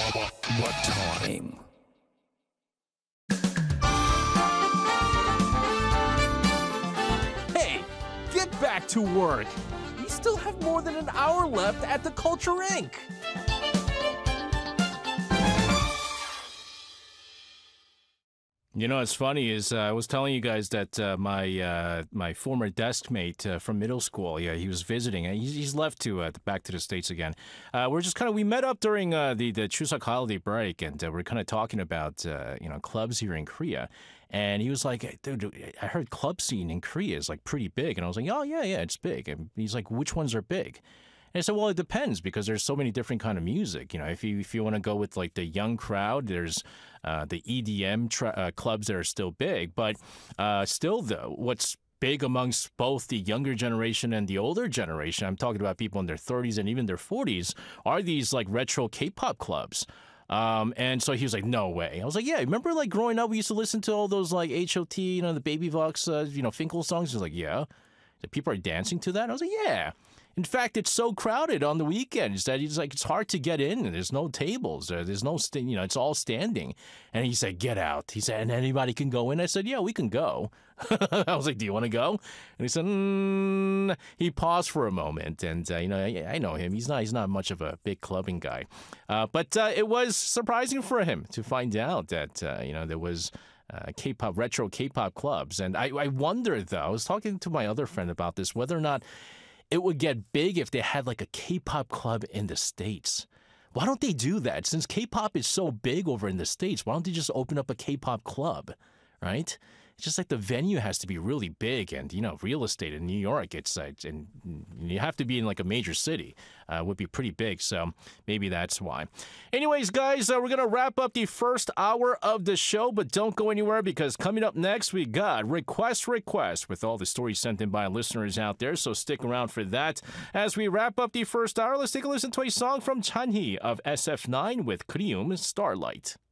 What time? Hey, get back to work. You still have more than an hour left at the Culture Inc. You know, what's funny is I was telling you guys that my former desk mate from middle school, yeah, he was visiting. He's left to back to the States again. We met up during the Chuseok holiday break, and we're kind of talking about clubs here in Korea. And he was like, "Hey, dude, I heard club scene in Korea is like pretty big." And I was like, "Oh yeah, it's big." And he's like, "Which ones are big?" And I said, well, it depends because there's so many different kind of music. You know, if you want to go with like the young crowd, there's the EDM clubs that are still big. But still, though, what's big amongst both the younger generation and the older generation, I'm talking about people in their 30s and even their 40s, are these like retro K-pop clubs. And so he was like, no way. I was like, yeah, remember like growing up, we used to listen to all those like H.O.T., the Baby Vox, Finkel songs? He was like, yeah. The people are dancing to that? I was like, yeah. In fact, it's so crowded on the weekends that it's hard to get in. There's no tables. There's no, it's all standing. And he said, get out. He said, and anybody can go in? I said, yeah, we can go. I was like, do you want to go? And he said, He paused for a moment. And, I know him. He's not much of a big clubbing guy. But it was surprising for him to find out that, there was K-pop, retro K-pop clubs. And I wonder, though, I was talking to my other friend about this, whether or not it would get big if they had like a K-pop club in the States. Why don't they do that? Since K-pop is so big over in the States, why don't they just open up a K-pop club, right? It's just like the venue has to be really big, and real estate in New York, and you have to be in like a major city, would be pretty big. So maybe that's why. Anyways, guys, we're gonna wrap up the first hour of the show, but don't go anywhere because coming up next we got request with all the stories sent in by listeners out there. So stick around for that. As we wrap up the first hour, let's take a listen to a song from Chanhee of SF9 with Krium Starlight.